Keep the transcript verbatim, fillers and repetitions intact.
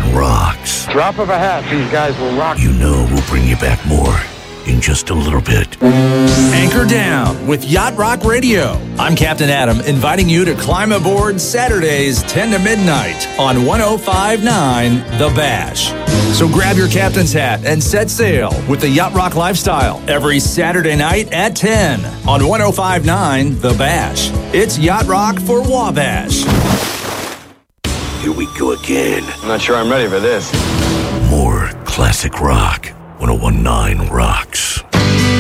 rocks. Drop of a hat, these guys will rock. You know we'll bring you back more in just a little bit. Anchor Down with Yacht Rock Radio. I'm Captain Adam, inviting you to climb aboard Saturdays ten to midnight on one oh five point nine The Bash. So grab your captain's hat and set sail with the Yacht Rock lifestyle every Saturday night at ten on one oh five point nine The Bash. It's Yacht Rock for Wabash. Here we go again. I'm not sure I'm ready for this. More classic rock. one oh one point nine Rocks.